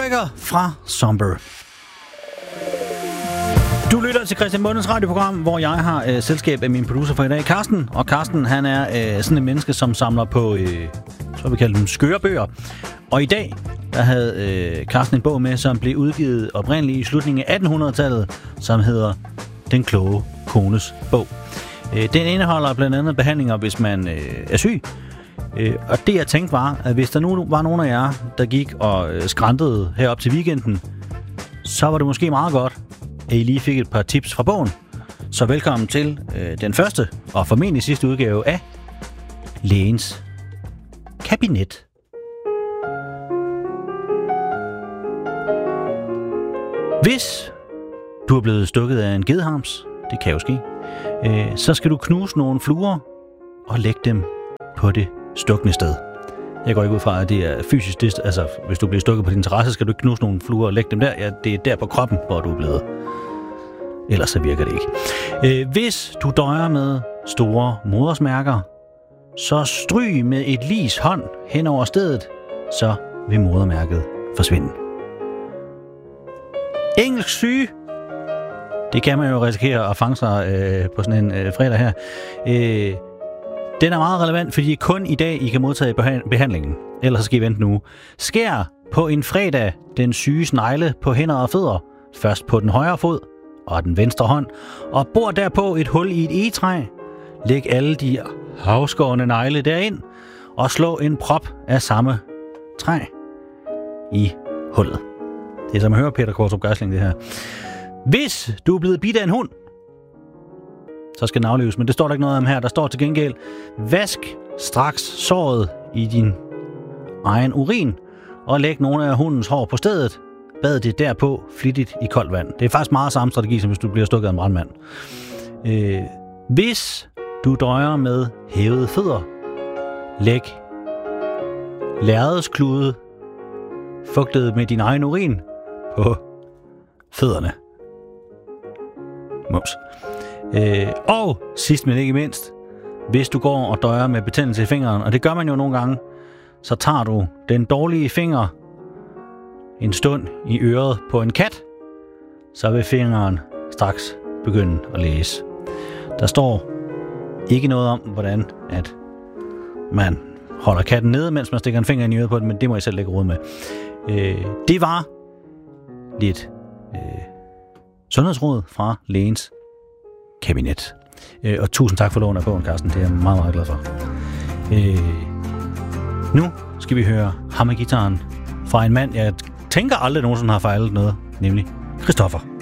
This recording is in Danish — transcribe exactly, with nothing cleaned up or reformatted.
Moonraker fra Somber. Du lytter til Christian Bondens radioprogram, hvor jeg har øh, selskab af min producer for i dag, Carsten. Og Carsten, han er øh, sådan en menneske, som samler på, øh, så vi kalder dem skøre bøger. Og i dag, der havde øh, Carsten en bog med, som blev udgivet oprindeligt i slutningen af attenhundredetallet, som hedder Den kloge kones bog. Øh, den indeholder blandt andet behandlinger, hvis man øh, er syg. Øh, og det jeg tænkte var, at hvis der nu var nogen af jer, der gik og øh, skrantede herop til weekenden, så var det måske meget godt, at I lige fik et par tips fra bogen. Så velkommen til øh, den første og formentlig sidste udgave af Lægens Kabinet. Hvis du er blevet stukket af en gedehams, det kan jo ske, øh, så skal du knuse nogle fluer og lægge dem på det stukne sted. Jeg går ikke ud fra, at det er fysisk. Det, altså, hvis du bliver stukket på din terrasse, skal du ikke knuse nogle fluer og lægge dem der. Ja, det er der på kroppen, hvor du er blevet. Ellers så virker det ikke. Øh, hvis du døjer med store modersmærker, så stryg med et lis hånd hen over stedet, så vil modermærket forsvinde. Engelsk syge. Det kan man jo risikere at fange sig øh, på sådan en øh, fredag her. Øh, Den er meget relevant, fordi kun i dag I kan modtage behandlingen. Ellers så skal I vente nu. Skær på en fredag den syge snegle på hænder og fødder. Først på den højre fod og den venstre hånd. Og bor derpå et hul i et egetræ. Læg alle de afskårne negle derind. Og slå en prop af samme træ i hullet. Det er som at høre Peter Kortrup Geisling, det her. Hvis du er blevet bidt af en hund, så skal den aflives, men det står der ikke noget om her. Der står til gengæld, vask straks såret i din egen urin, og læg nogle af hundens hår på stedet. Bad det derpå flittigt i koldt vand. Det er faktisk meget samme strategi, som hvis du bliver stukket af en brandmand. Øh, hvis du døjer med hævede fødder, læg lærredsklude fugtet med din egen urin på fødderne. Mums. Øh, og sidst men ikke mindst, hvis du går og døjer med betændelse i fingeren, og det gør man jo nogle gange, så tager du den dårlige finger en stund i øret på en kat, så vil fingeren straks begynde at læse. Der står ikke noget om, hvordan at man holder katten nede, mens man stikker en finger i øret på den, men det må jeg selv lægge råd med. Øh, det var lidt øh, sundhedsråd fra Lægens Kabinet. Øh, og tusind tak for lån af bogen, Carsten. Det er jeg meget, meget glad for. Øh, nu skal vi høre hammergitaren fra en mand, jeg tænker aldrig nogensinde har fejlet noget, nemlig Christoffer.